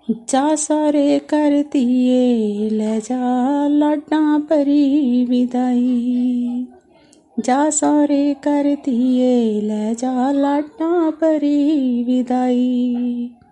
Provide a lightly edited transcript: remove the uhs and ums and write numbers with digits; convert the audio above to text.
जा सौरे कर धीए ले जा लाडां भरी विदाई। जा सौरे कर धीए ले जा लाडां भरी विदाई।